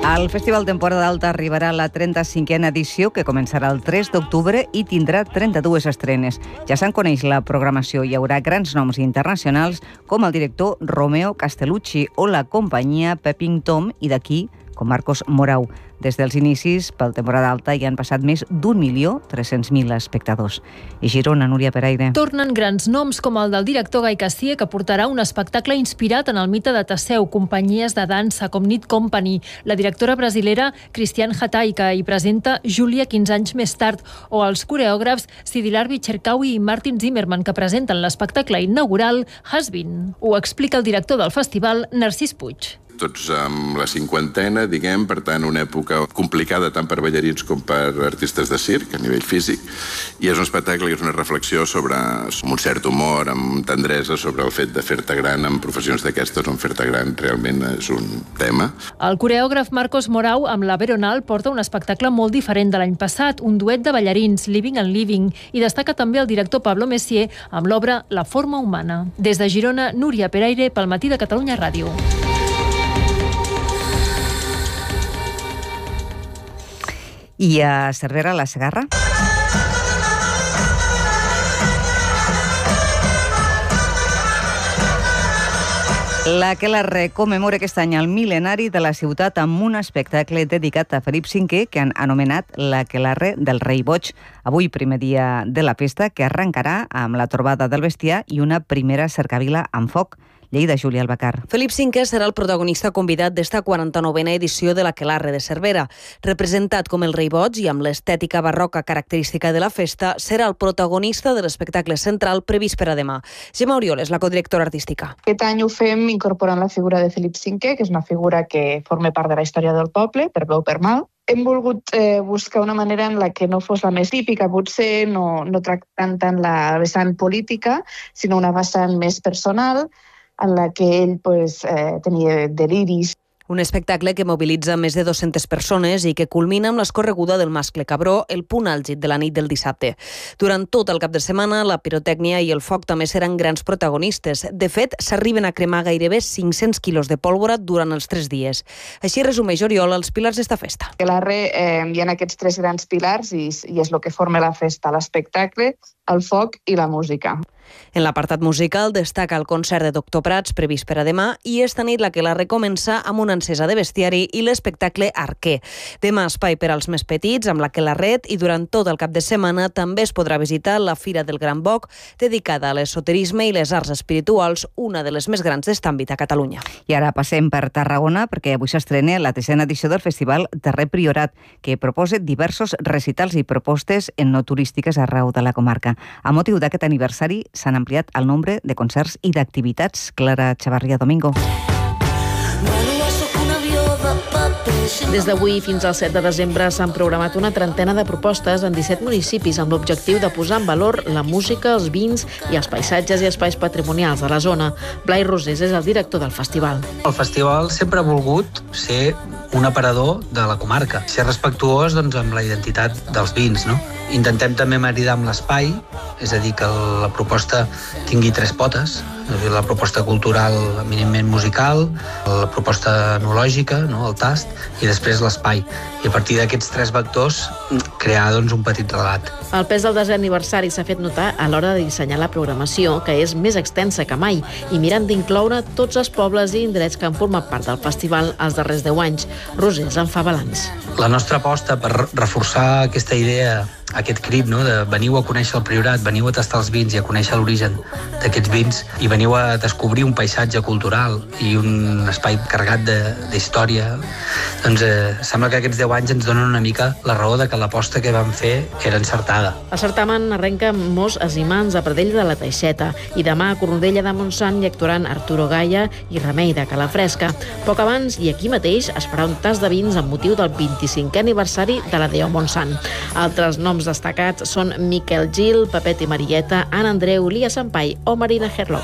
El Festival Temporada Alta arribarà a la 35a edició, que començarà el 3 d'octubre i tindrà 32 estrenes. Ja se'n coneix la programació. Hi haurà grans noms internacionals com el director Romeo Castellucci o la companyia Peeping Tom i d'aquí com Marcos Morau. Des dels inicis, pel Temporada Alta, hi han passat més d'1.300.000 espectadors. I Girona, Núria Peraire. Tornen grans noms com el del director Gai Cassier, que portarà un espectacle inspirat en el mite de Teseu, companyies de dansa com Knit Company, la directora brasilera Cristiane Hatay, que hi presenta Júlia 15 anys més tard, o els coreògrafs Sidilar Bicherkawi i Martin Zimmerman, que presenten l'espectacle inaugural Has Been. Ho explica el director del festival, Narcís Puig. Tots amb la cinquantena, diguem, per tant, una època complicada tant per ballarins com per artistes de circ, a nivell físic, i és un espectacle que és una reflexió sobre, amb un cert humor, amb tendresa, sobre el fet de fer-te gran en professions d'aquestes, on fer-te gran realment és un tema. El coreògraf Marcos Morau, amb la Veronal, porta un espectacle molt diferent de l'any passat, un duet de ballarins, Living and Living, i destaca també el director Pablo Messier amb l'obra La forma humana. Des de Girona, Núria Peraire, pel Matí de Catalunya Ràdio. I a Cervera, la Segarra? L'Aquelarre commemora aquest any el mil·lenari de la ciutat amb un espectacle dedicat a Felip V que han anomenat l'Aquelarre del Rei Boig. Avui, primer dia de la festa, que arrencarà amb la trobada del bestiar i una primera cercavila amb foc. Lleida, Júlia Albacar. Felip V serà el protagonista convidat d'esta 49a edició de l'Aquelarre de Cervera. Representat com el rei boig i amb l'estètica barroca característica de la festa, serà el protagonista de l'espectacle central previst per a demà. Gemma Oriol és la codirectora artística. Aquest any ho fem incorporant la figura de Felip V, que és una figura que forma part de la història del poble, per bé o per mal. Hem volgut buscar una manera en la que no fos la més típica, potser no tractant tant la vessant política, sinó una vessant més personal, en la que ell tenia deliris. Un espectacle que mobilitza més de 200 persones i que culmina amb l'escorreguda del mascle Cabró, el punt àlgid de la nit del dissabte. Durant tot el cap de setmana, la pirotècnia i el foc també seran grans protagonistes. De fet, s'arriben a cremar gairebé 500 quilos de pólvora durant els 3 dies. Així resumeix Oriol els pilars d'esta festa. A l'Arre hi ha aquests 3 grans pilars i és el que forma la festa, l'espectacle, el foc i la música. En l'apartat musical destaca el concert de Doctor Prats previst per a demà i esta nit l'Aquelarre comença amb una encesa de bestiari i l'espectacle Arquer. Demà espai per als més petits amb l'Aquelarret i durant tot el cap de setmana també es podrà visitar la Fira del Gran Boc dedicada a l'esoterisme i les arts espirituals, una de les més grans d'est àmbit a Catalunya. I ara passem per Tarragona perquè avui s'estrena la 10a edició del Festival Terrer Priorat, que proposa diversos recitals i propostes en no turístiques arreu de la comarca. A motiu d'aquest aniversari s'han ampliat el nombre de concerts i d'activitats. Clara Chavarria Domingo. Des d'avui fins al 7 de desembre s'han programat una trentena de propostes en 17 municipis amb l'objectiu de posar en valor la música, els vins i els paisatges i espais patrimonials de la zona. Blai Rosés és el director del festival. El festival sempre ha volgut ser un aparador de la comarca, ser respectuós amb la identitat dels vins. Intentem també maridar amb l'espai, és a dir, que la proposta tingui 3 potes, la proposta cultural eminentment musical, la proposta enològica, el tast, i després l'espai. I a partir d'aquests 3 vectors crear un petit relat. El pes del 10è aniversari s'ha fet notar a l'hora de dissenyar la programació, que és més extensa que mai, i mirant d'incloure tots els pobles i indrets que han format part del festival els darrers 10 anys. Rosés en fa balanç. La nostra aposta per reforçar aquesta idea, aquest crit, de veniu a conèixer el Priorat, veniu a tastar els vins i a conèixer l'origen d'aquests vins i veniu a descobrir un paisatge cultural i un espai carregat d'història, sembla que aquests 10 anys ens donen una mica la raó de que l'aposta que vam fer era encertada. El certamen arrenca amb Mos Asimans a Pradell de la Teixeta i demà a Cornudella de Montsant hi actuaran Arturo Gaia i Remei de Calafresca. Poc abans i aquí mateix es farà un tast de vins amb motiu del 25è aniversari de la Deo Montsant. Altres noms destacats són Miquel Gil, Pepet i Marieta, Anna Andreu, Lia Sampai o Marina Herlop.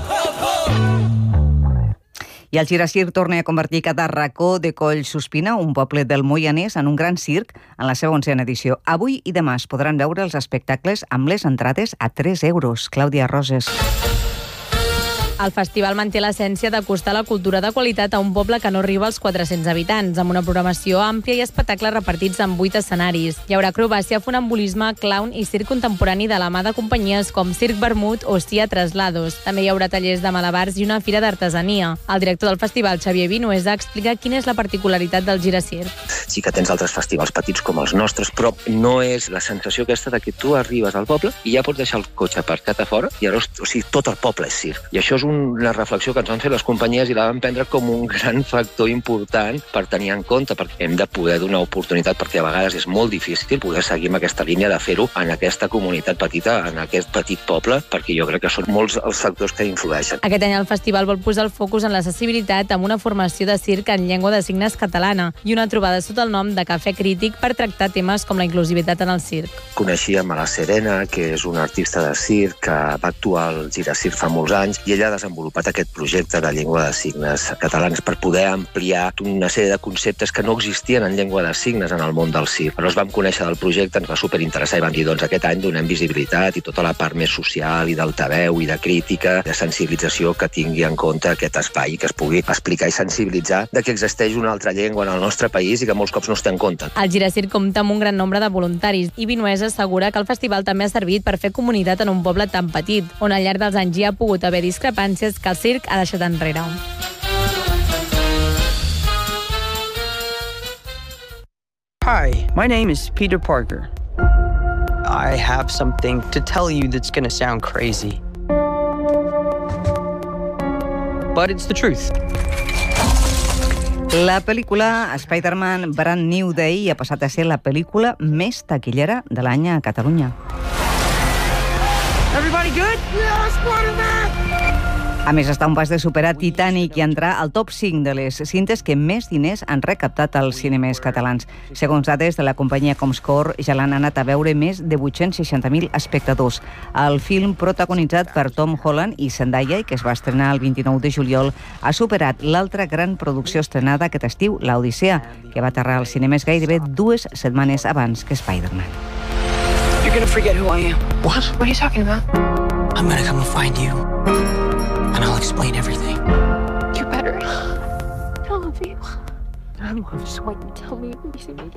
I el Giracirc torna a convertir cada racó de Collsuspina, un poble del Moianès, en un gran circ en la seva 11a edició. Avui i demà es podran veure els espectacles amb les entrades a 3 euros. Clàudia Roses. El festival manté l'essència d'acostar la cultura de qualitat a un poble que no arriba als 400 habitants, amb una programació àmplia i espectacles repartits en 8 escenaris. Hi haurà acrobàcia, funambulisme, clown i circ contemporani de la mà de companyies com Circ Vermut o Cia Traslados. També hi haurà tallers de malabars i una fira d'artesania. El director del festival, Xavier Vinuesa, explica quina és la particularitat del Giracirc. Sí que tens altres festivals petits com els nostres, però no és la sensació aquesta de que tu arribes al poble i ja pots deixar el cotxe aparcat a fora i llavors, tot el poble és circ. I això és una reflexió que ens van fer les companyies i la van prendre com un gran factor important per tenir en compte, perquè hem de poder donar oportunitat, perquè a vegades és molt difícil poder seguir amb aquesta línia de fer-ho en aquesta comunitat petita, en aquest petit poble, perquè jo crec que són molts els factors que influeixen. Aquest any el festival vol posar el focus en l'accessibilitat amb una formació de circ en llengua de signes catalana i una trobada sota el nom de Cafè Crític per tractar temes com la inclusivitat en el circ. Coneixíem a la Serena, que és una artista de circ que va actuar al Giracirc fa molts anys i ella ha desenvolupat aquest projecte de llengua de signes catalans per poder ampliar una sèrie de conceptes que no existien en llengua de signes en el món del circ. Però ens vam conèixer del projecte, ens va superinteressar i vam dir, doncs aquest any donem visibilitat i tota la part més social i d'altaveu i de crítica, de sensibilització que tingui en compte aquest espai, que es pugui explicar i sensibilitzar de que existeix una altra llengua en el nostre país i que molts cops no es té en compte. El Giracirc compta amb un gran nombre de voluntaris i Vinuesa assegura que el festival també ha servit per fer comunitat en un poble tan petit, on al llarg dels anys hi ha pogut haver discrepàncies que el circ ha deixat enrere. Hi, my name is Peter Parker. I have something to tell you that's going to sound crazy. But it's the truth. La pel·lícula Spider-Man Brand New Day ha passat a ser la pel·lícula més taquillera de l'any a Catalunya. Everybody good? Yeah, Spider-Man! A més, està un pas de superar Titanic i entrar al top 5 de les cintes que més diners han recaptat als cinemes catalans. Segons dades de la companyia Comscore, ja l'han anat a veure més de 860.000 espectadors. El film, protagonitzat per Tom Holland i Zendaya, i que es va estrenar el 29 de juliol, ha superat l'altra gran producció estrenada aquest estiu, l'Odissea, que va aterrar als cinemes gairebé 2 setmanes abans que Spider-Man. You're gonna forget who I am. What? What are you talking about? I'm gonna come and find you. And I'll explain everything. You better. I love you. I love you. So tell me everything.